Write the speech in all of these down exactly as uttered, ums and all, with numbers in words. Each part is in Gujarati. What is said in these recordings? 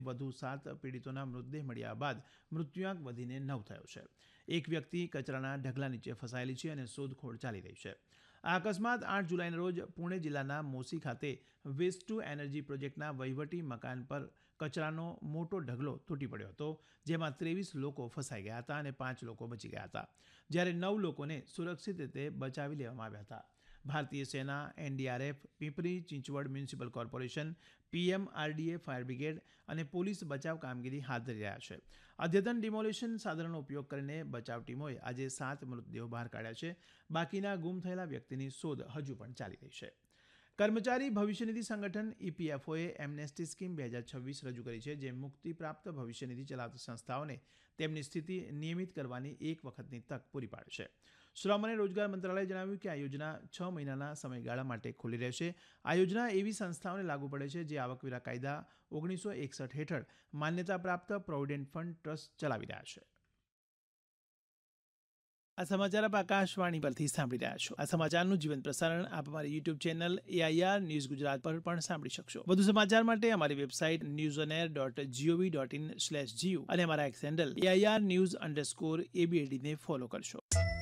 વધુ સાત પીડિતોના મૃતદેહ મળ્યા બાદ મૃત્યુઆંક વધીને નવ થયો છે. એક વ્યક્તિ કચરાના ઢગલા નીચે ફસાયેલી છે અને શોધખોળ ચાલી રહી છે. આ અકસ્માત આઠ જુલાઈના રોજ પુણે જિલ્લાના મોસી ખાતે વેસ્ટ ટુ એનર્જી પ્રોજેક્ટના વહીવટી મકાન પર કચરાનો મોટો ઢગલો તૂટી પડ્યો હતો, જેમાં ત્રેવીસ લોકો ફસાઈ ગયા હતા અને પાંચ લોકો બચી ગયા હતા, જ્યારે નવ લોકોને સુરક્ષિત રીતે બચાવી લેવામાં આવ્યા હતા. ભારતીય સેના, NDRF, પીંપરી ચિંચવડ municipal corporation, પીએમઆરડીએ, fire brigade અને પોલીસ બચાવ કામગીરી હાથ ધરી રહ્યા છે. અદ્યતન ડિમોલિશન સાધનોનો ઉપયોગ કરીને બચાવ ટીમોએ આજે સાત મૃતદેહો બહાર કાઢ્યા છે. બાકીના ગુમ થયેલા વ્યક્તિની શોધ હજુ પણ ચાલી રહી છે. કર્મચારી ભવિષ્ય નિધિ સંગઠન ઈપીએફઓએ એમનેસ્ટી સ્કીમ બે હજાર છવ્વીસ રજૂ કરી છે, જે મુક્તિપ્રાપ્ત ભવિષ્ય નિધિ ચલાવતી સંસ્થાઓને તેમની સ્થિતિ નિયમિત કરવાની એક વખતની તક પૂરી પાડે છે. શ્રમ અને રોજગાર મંત્રાલયે જણાવ્યું કે આ યોજના છ મહિનાના સમયગાળા માટે ખુલ્લી રહેશે. આ યોજના એવી સંસ્થાઓને લાગુ પડે છે જે આવકવેરા કાયદા ઓગણીસો એકસઠ હેઠળ માન્યતા પ્રાપ્ત પ્રોવિડન્ટ ફંડ ટ્રસ્ટ ચલાવી રહ્યા છે. આ સમાચાર આપ આકાશવાણી પરથી સાંભળી રહ્યા છો. આ સમાચારનું જીવંત પ્રસારણ આપ અમારી YouTube channel AIR news Gujarat પર પણ સાંભળી શકશો. વધુ સમાચાર માટે અમારી website news on air dot GOV dot in slash Jio અને અમારા x handle AIR news underscore એબીએડીને follow કરશો.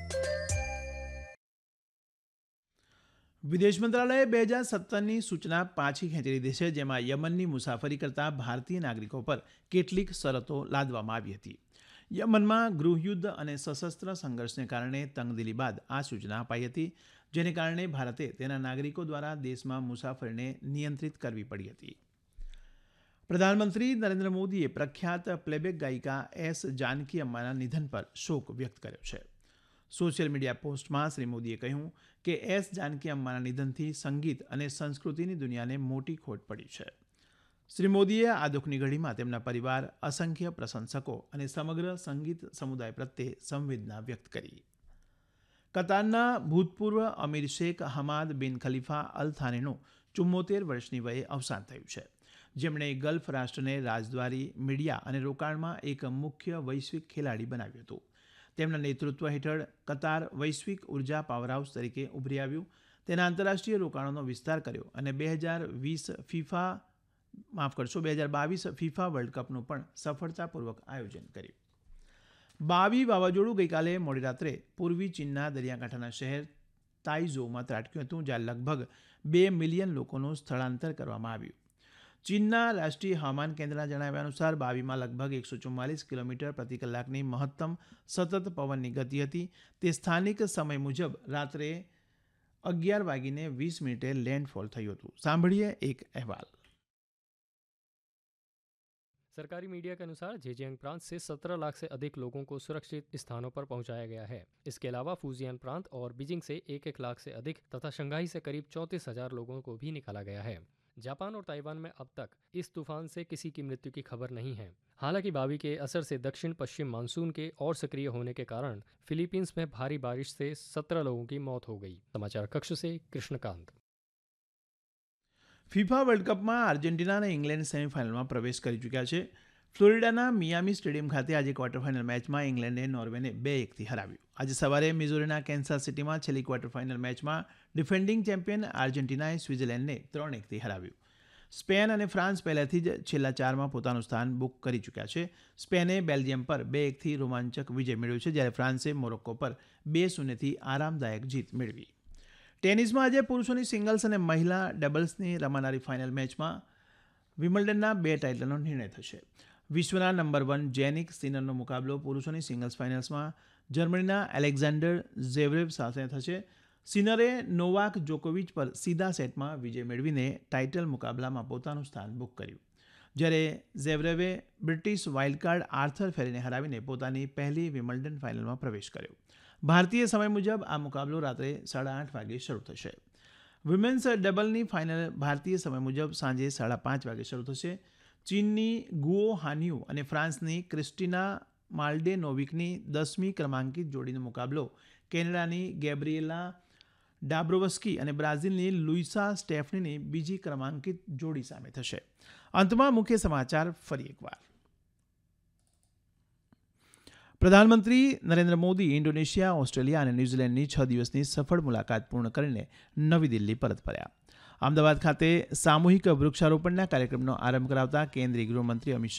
વિદેશ મંત્રાલયે બે હજાર સત્તરની સૂચના પાછી ખેંચી લીધી છે, જેમાં યમનની મુસાફરી કરતા ભારતીય નાગરિકો પર કેટલીક શરતો લાદવામાં આવી હતી. યમનમાં ગૃહયુદ્ધ અને સશસ્ત્ર સંઘર્ષને કારણે તંગદિલી બાદ આ સૂચના અપાઈ હતી, જેને કારણે ભારતે તેના નાગરિકો દ્વારા દેશમાં મુસાફરીને નિયંત્રિત કરવી પડી હતી. પ્રધાનમંત્રી નરેન્દ્ર મોદીએ પ્રખ્યાત પ્લેબેક ગાયિકા એસ જાનકી અમ્માના નિધન પર શોક વ્યક્ત કર્યો છે. સોશિયલ મીડિયા પોસ્ટમાં શ્રી મોદીએ કહ્યું કે એસ જાનકી અમ્માના નિધનથી સંગીત અને સંસ્કૃતિની દુનિયાને મોટી ખોટ પડી છે. શ્રી મોદીએ આ દુઃખની ઘડીમાં તેમના પરિવાર, અસંખ્ય પ્રશંસકો અને સમગ્ર સંગીત સમુદાય પ્રત્યે સંવેદના વ્યક્ત કરી. કતારના ભૂતપૂર્વ અમીર શેખ હમાદ બિન ખલીફા અલ થાનીનું ચુમ્મોતેર વર્ષની વયે અવસાન થયું છે, જેમણે ગલ્ફ રાષ્ટ્રને રાજદ્વારી, મીડિયા અને રોકાણમાં એક મુખ્ય વૈશ્વિક ખેલાડી બનાવ્યું હતું. તેમના નેતૃત્વ હેઠળ કતાર વૈશ્વિક ઉર્જા પાવરહાઉસ તરીકે ઉભરી આવ્યું. તેના આંતરરાષ્ટ્રીય રોકાણોનો વિસ્તાર કર્યો અને બે હજાર વીસ ફીફા માફ કરશો બે હજાર બાવીસ ફીફા વર્લ્ડ કપનું પણ સફળતાપૂર્વક આયોજન કર્યું. બાવી વાવાઝોડું ગઈકાલે મોડી રાત્રે પૂર્વી ચીનના દરિયાકાંઠાના શહેર તાઇઝોઉમાં ત્રાટક્યું હતું, જ્યાં લગભગ બે મિલિયન લોકોનું સ્થળાંતર કરવામાં આવ્યું. ચીનના રાષ્ટ્રીય હવામાન કેન્દ્રના જણાવ્યા અનુસાર બાવીમાં લગભગ એકસો ચુમ્માલીસ કિલોમીટર પ્રતિ કલાકની મહત્તમ સતત પવનની ગતિ હતી. તે સ્થાનિક સમય મુજબ રાત્રે અગિયાર વાગીને વીસ મિનિટે લેન્ડફોલ થયું હતું. સાંભળીએ એક અહેવાલ. सरकारी मीडिया के अनुसार जेजियांग प्रांत से सत्रह लाख से अधिक लोगों को सुरक्षित स्थानों पर पहुंचाया गया है. इसके अलावा फूजियान प्रांत और बीजिंग से एक एक लाख से अधिक तथा शंघाई से करीब चौंतीस हजार लोगों को भी निकाला गया है. जापान और ताइवान में अब तक इस तूफान से किसी की मृत्यु की खबर नहीं है. हालांकि बावी के असर से दक्षिण पश्चिम मानसून के और सक्रिय होने के कारण फिलीपींस में भारी बारिश से सत्रह लोगों की मौत हो गई. समाचार कक्ष से कृष्णकांत. ફિફા વર્લ્ડ કપમાં આર્જેન્ટિના અને ઇંગ્લેન્ડ સેમીફાઇનલમાં પ્રવેશ કરી ચૂક્યા છે. ફ્લોરિડાના મિયામી સ્ટેડિયમ ખાતે આજે ક્વાર્ટર ફાઇનલ મેચમાં ઇંગ્લેન્ડે નોર્વેને બે એકથી હરાવ્યું. આજે સવારે મિઝોરીના કેન્સાસ સિટીમાં છેલ્લી ક્વાર્ટર ફાઇનલ મેચમાં ડિફેન્ડિંગ ચેમ્પિયન આર્જેન્ટિનાએ સ્વિટ્ઝરલેન્ડને ત્રણ એકથી હરાવ્યું. સ્પેન અને ફ્રાન્સ પહેલાથી જ છેલ્લા ચારમાં પોતાનું સ્થાન બુક કરી ચૂક્યા છે. સ્પેને બેલ્જિયમ પર બે એકથી રોમાંચક વિજય મેળવ્યો છે, જ્યારે ફ્રાન્સે મોરોક્કો પર બે શૂન્યથી આરામદાયક જીત મેળવી. ટેનિસમાં આજે પુરુષોની સિંગલ્સ અને મહિલા ડબલ્સની રમાનારી ફાઇનલ મેચમાં વિમ્બલ્ડનના બે ટાઇટલનો નિર્ણય થશે. વિશ્વના નંબર વન જેનિક સિનરનો મુકાબલો પુરુષોની સિંગલ્સ ફાઇનલ્સમાં જર્મનીના એલેક્ઝાન્ડર ઝેવરેવ સાથે થશે. સિનરે નોવાક જોકોવિચ પર સીધા સેટમાં વિજય મેળવીને ટાઇટલ મુકાબલામાં પોતાનું સ્થાન બુક કર્યું, જ્યારે ઝેવરેવે બ્રિટિશ વાઇલ્ડકાર્ડ આર્થર ફેરીને હરાવીને પોતાની પહેલી વિમ્બલ્ડન ફાઇનલમાં પ્રવેશ કર્યો. ભારતીય સમય મુજબ આ મુકાબલો રાત્રે સાડા આઠ વાગે શરૂ થશે. વિમેન્સ ડબલની ફાઇનલ ભારતીય સમય મુજબ સાંજે સાડા પાંચ વાગે શરૂ થશે. ચીનની ગુઓ હાન્યુ અને ફ્રાન્સની ક્રિસ્ટિના માલ્ડેનોવિકની દસમી ક્રમાંકિત જોડીનો મુકાબલો કેનેડાની ગેબ્રિએલા ડાબ્રોવસ્કી અને બ્રાઝિલની લુઇસા સ્ટેફનીની બીજી ક્રમાંકિત જોડી સામે થશે. અંતમાં મુખ્ય સમાચાર ફરી એકવાર. પ્રધાનમંત્રી નરેન્દ્ર મોદી ઇન્ડોનેશિયા, ઓસ્ટ્રેલિયા અને ન્યૂઝીલેન્ડની છ દિવસની સફળ મુલાકાત પૂર્ણ કરીને નવી દિલ્હી પરત ફર્યા. અમદાવાદ ખાતે સામૂહિક વૃક્ષારોપણના કાર્યક્રમનો આરંભ કરાવતા કેન્દ્રીય ગૃહમંત્રી અમિત